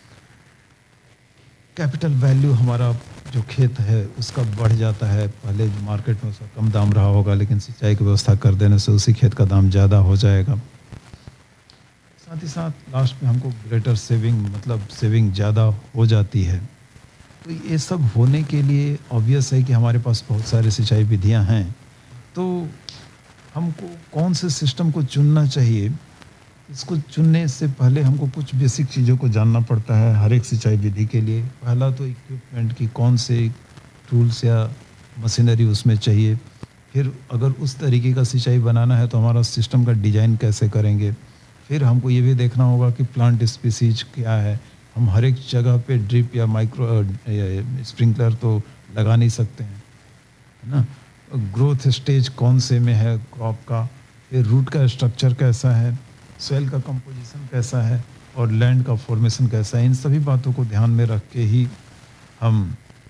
S14: कैपिटल वैल्यू हमारा जो खेत है उसका बढ़ जाता है। पहले मार्केट में उसका कम दाम रहा होगा, लेकिन सिंचाई की व्यवस्था कर देने से उसी खेत का दाम ज़्यादा हो जाएगा। साथ ही साथ लास्ट में हमको ग्रेटर सेविंग, मतलब सेविंग ज़्यादा हो जाती है। तो ये सब होने के लिए ऑब्वियस है कि हमारे पास बहुत सारे सिंचाई विधियां हैं। तो हमको कौन से सिस्टम को चुनना चाहिए, इसको चुनने से पहले हमको कुछ बेसिक चीज़ों को जानना पड़ता है हर एक सिंचाई विधि के लिए। पहला तो इक्विपमेंट की कौन से टूल्स या मशीनरी उसमें चाहिए, फिर अगर उस तरीके का सिंचाई बनाना है तो हमारा सिस्टम का डिज़ाइन कैसे करेंगे, फिर हमको ये भी देखना होगा कि प्लांट स्पीसीज क्या है। हम हर एक जगह पे ड्रिप या माइक्रो स्प्रिंकलर तो लगा नहीं सकते हैं, है ना। ग्रोथ स्टेज कौन से में है क्रॉप का, फिर रूट का स्ट्रक्चर कैसा है, सॉइल का कंपोजिशन कैसा है और लैंड का फॉर्मेशन कैसा है। इन सभी बातों को ध्यान में रख के ही हम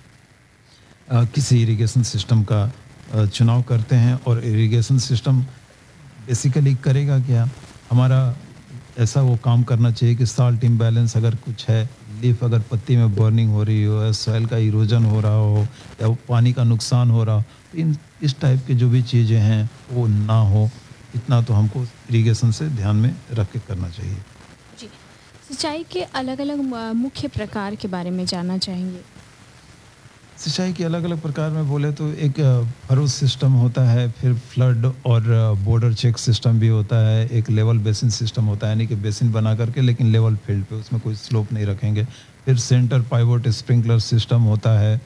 S14: आ, किसी इरिगेशन सिस्टम का आ, चुनाव करते हैं। और इरिगेशन सिस्टम बेसिकली करेगा क्या, हमारा ऐसा वो काम करना चाहिए कि साल्ट इम्बैलेंस अगर कुछ है, लीफ अगर पत्ती में बर्निंग हो रही हो, सॉइल का इरोजन हो रहा हो या पानी का नुकसान हो रहा हो, तो इन इस टाइप की जो भी चीज़ें हैं वो ना हो, इतना तो हमको इरिगेशन से ध्यान में रख के करना चाहिए।
S3: जी, सिंचाई के अलग अलग मुख्य प्रकार के बारे में जानना चाहेंगे।
S14: सिंचाई के अलग अलग प्रकार में बोले तो एक फरो सिस्टम होता है, फिर फ्लड और बॉर्डर चेक सिस्टम भी होता है, एक लेवल बेसिन सिस्टम होता है, यानी कि बेसिन बना करके लेकिन लेवल फील्ड पे, उसमें कोई स्लोप नहीं रखेंगे। फिर सेंटर पाइवोट स्प्रिंकलर सिस्टम होता है।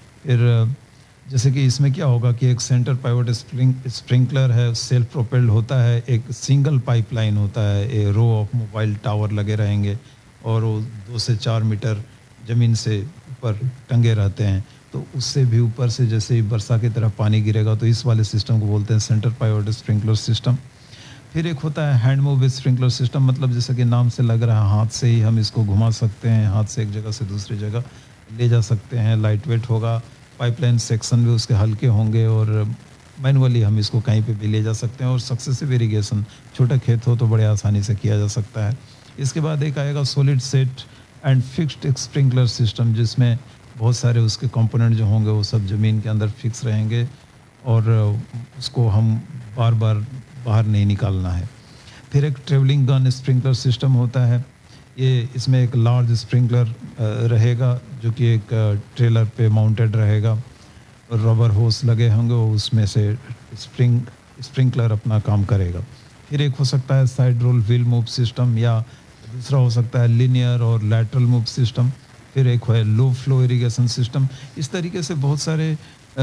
S14: फिर जैसे कि इसमें क्या होगा कि एक सेंटर पाइवोट स्प्रिंग स्प्रिंकलर है, सेल्फ प्रोपेल्ड होता है, एक सिंगल पाइपलाइन होता है, ए रो ऑफ मोबाइल टावर लगे रहेंगे और वो दो से चार मीटर ज़मीन से ऊपर टंगे रहते हैं, तो उससे भी ऊपर से जैसे ही वर्षा की तरफ पानी गिरेगा तो इस वाले सिस्टम को बोलते हैं सेंटर पाइवोट स्प्रिंकलर सिस्टम। फिर एक होता है हैंड मूव स्प्रिंकलर सिस्टम, मतलब जैसा कि नाम से लग रहा है हाथ से ही हम इसको घुमा सकते हैं, हाथ से एक जगह से दूसरी जगह ले जा सकते हैं, लाइट वेट होगा, पाइपलाइन सेक्शन भी उसके हल्के होंगे और मैनुअली हम इसको कहीं पे भी ले जा सकते हैं। और सक्सेसिव इरिगेशन छोटा खेत हो तो बड़े आसानी से किया जा सकता है। इसके बाद एक आएगा solid set and fixed sprinkler system, जिसमें बहुत सारे उसके कंपोनेंट जो होंगे वो सब ज़मीन के अंदर फिक्स रहेंगे और उसको हम बार बार बाहर नहीं निकालना है। फिर एक ट्रेवलिंग गन स्प्रिंकलर सिस्टम होता है, ये इसमें एक लार्ज स्प्रिंकलर रहेगा जो कि एक ट्रेलर पे माउंटेड रहेगा, रबर होस लगे होंगे, उसमें से स्प्रिंग स्प्रिंकलर अपना काम करेगा। फिर एक हो सकता है side role wheel move system, या दूसरा हो सकता है लिनियर और लैटरल मूव सिस्टम। फिर एक है लो फ्लो इरिगेशन सिस्टम। इस तरीके से बहुत सारे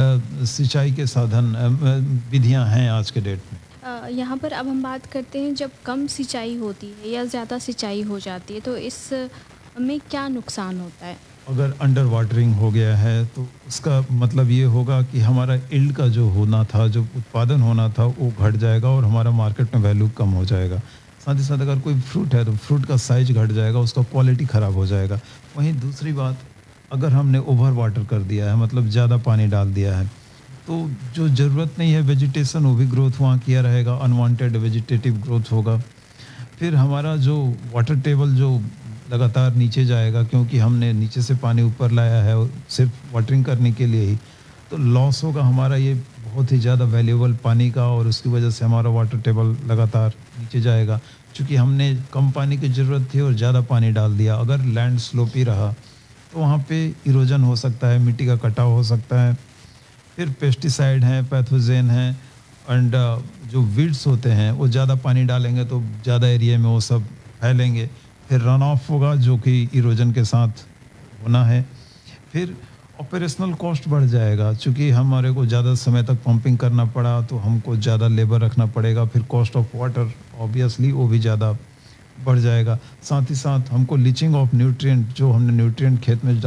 S14: सिंचाई के साधन विधियां हैं आज के डेट में।
S3: यहाँ पर अब हम बात करते हैं जब कम सिंचाई होती है या ज़्यादा सिंचाई हो जाती है तो इस में क्या नुकसान होता है।
S14: अगर अंडर वाटरिंग हो गया है तो उसका मतलब ये होगा कि हमारा इल्ड का जो होना था, जो उत्पादन होना था, वो घट जाएगा और हमारा मार्केट में वैल्यू कम हो जाएगा। साथ ही साथ अगर कोई फ्रूट है तो फ्रूट का साइज घट जाएगा, उसका क्वालिटी ख़राब हो जाएगा। वहीं दूसरी बात, अगर हमने ओवर वाटर कर दिया है, मतलब ज़्यादा पानी डाल दिया है, तो जो ज़रूरत नहीं है वेजिटेशन वो भी ग्रोथ वहाँ किया रहेगा, अनवांटेड वेजिटेटिव ग्रोथ होगा। फिर हमारा जो वाटर टेबल जो लगातार नीचे जाएगा, क्योंकि हमने नीचे से पानी ऊपर लाया है सिर्फ वाटरिंग करने के लिए ही, तो लॉस होगा हमारा ये बहुत ही ज़्यादा वैल्यूएबल पानी का, और उसकी वजह से हमारा वाटर टेबल लगातार नीचे जाएगा। चूँकि हमने कम पानी की ज़रूरत थी और ज़्यादा पानी डाल दिया। अगर लैंड स्लोपी रहा तो वहाँ पे इरोजन हो सकता है, मिट्टी का कटाव हो सकता है। फिर पेस्टिसाइड हैं, पैथोजेन हैं, एंड जो वीड्स होते हैं वो ज़्यादा पानी डालेंगे तो ज़्यादा एरिया में वो सब फैलेंगे। फिर रन ऑफ होगा जो कि इरोजन के साथ होना है। फिर ऑपरेशनल कॉस्ट बढ़ जाएगा, चूँकि हमारे को ज़्यादा समय तक पंपिंग करना पड़ा तो हमको ज़्यादा लेबर रखना पड़ेगा। फिर कॉस्ट ऑफ वाटर ऑब्वियसली वो भी ज़्यादा बढ़ जाएगा। साथ ही साथ हमको लीचिंग ऑफ न्यूट्रिएंट, जो हमने न्यूट्रिएंट खेत में